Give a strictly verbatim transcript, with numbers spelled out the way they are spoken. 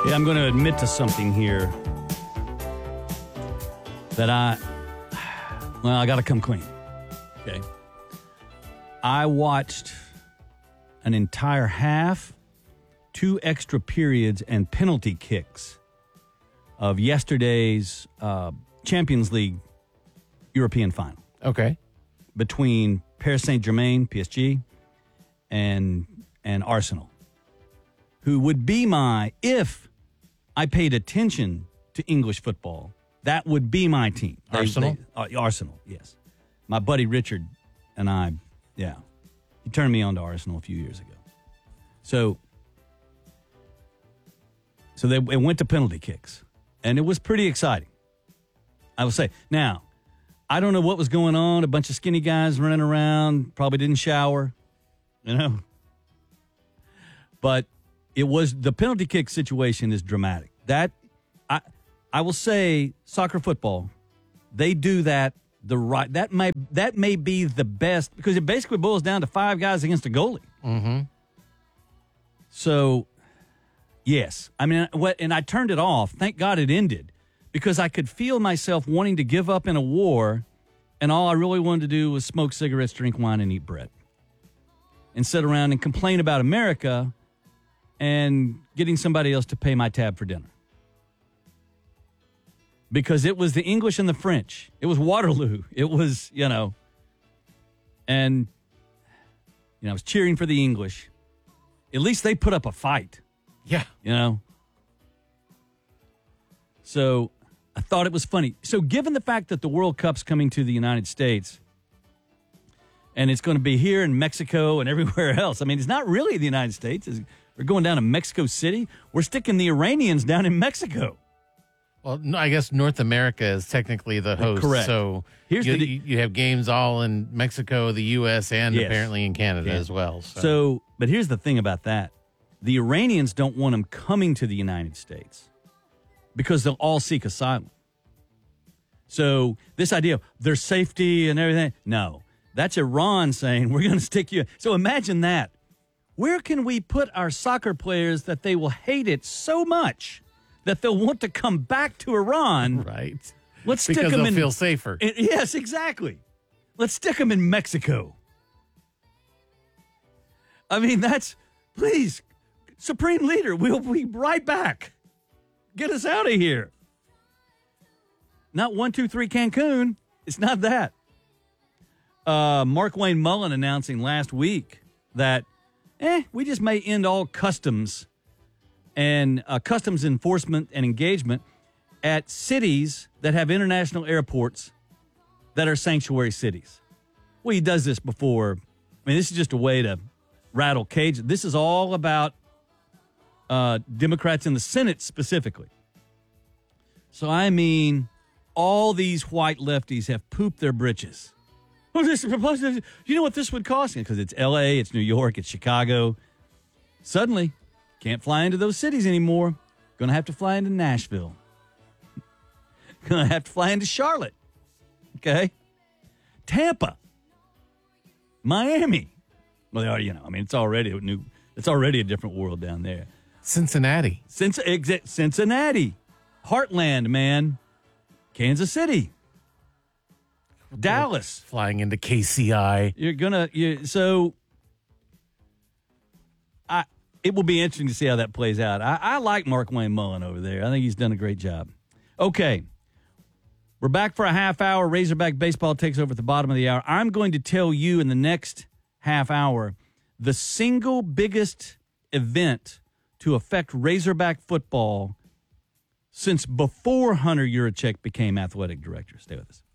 Yeah, I'm going to admit to something here that I, well, I got to come clean. Okay. I watched an entire half, two extra periods, and penalty kicks of yesterday's uh, Champions League European final. Okay. Between Paris Saint-Germain, P S G, and and Arsenal, who would be my, if I paid attention to English football, that would be my team. They- Arsenal? they- uh, Arsenal, yes. My buddy Richard and I, yeah. He turned me on to Arsenal a few years ago. So, so they it went to penalty kicks, and it was pretty exciting, I will say. Now, I don't know what was going on. A bunch of skinny guys running around, probably didn't shower, you know. But it was, the penalty kick situation is dramatic. That, I I will say, soccer football, they do that the right, that may, that may be the best, because it basically boils down to five guys against a goalie. Mm-hmm. So, yes. I mean, what, and I turned it off. Thank God it ended, because I could feel myself wanting to give up in a war, and all I really wanted to do was smoke cigarettes, drink wine, and eat bread. And sit around and complain about America and getting somebody else to pay my tab for dinner. Because it was the English and the French. It was Waterloo. It was, you know, and, you know, I was cheering for the English. At least they put up a fight. Yeah. You know? So I thought it was funny. So given the fact that the World Cup's coming to the United States, and it's going to be here in Mexico and everywhere else. I mean, it's not really the United States. It's, we're going down to Mexico City. We're sticking the Iranians down in Mexico. Well, no, I guess North America is technically the host. Correct. So Here's you, the- you you have games all in Mexico, the U S, and Yes. apparently in Canada Yeah. as well. So. So, but here's the thing about that. The Iranians don't want them coming to the United States because they'll all seek asylum. So this idea of their safety and everything, no. That's Iran saying, we're going to stick you. So imagine that. Where can we put our soccer players that they will hate it so much that they'll want to come back to Iran? Right. Let's stick because them they'll in. feel safer. in- yes, exactly. Let's stick them in Mexico. I mean, that's, please, Supreme Leader, we'll be right back. Get us out of here. Not one, two, three Cancun. It's not that. Uh, Mark Wayne Mullen announcing last week that, eh, we just may end all customs and uh, customs enforcement and engagement at cities that have international airports that are sanctuary cities. Well, he does this before. I mean, this is just a way to rattle cage. This is all about uh, Democrats in the Senate specifically. So, I mean, all these white lefties have pooped their britches. Well, this is proposed. You know what this would cost? Because it's L A, it's New York, it's Chicago. Suddenly, can't fly into those cities anymore. Going to have to fly into Nashville. Going to have to fly into Charlotte. Okay? Tampa. Miami. Well, they are, you know, I mean, it's already a new, it's already a different world down there. Cincinnati. Cinc- Cincinnati. Heartland, man. Kansas City. Dallas. Flying into K C I. You're gonna you so I it will be interesting to see how that plays out. I, I like Mark Wayne Mullen over there. I think he's done a great job. Okay. We're back for a half hour. Razorback baseball takes over at the bottom of the hour. I'm going to tell you in the next half hour the single biggest event to affect Razorback football since before Hunter Yurachek became athletic director. Stay with us.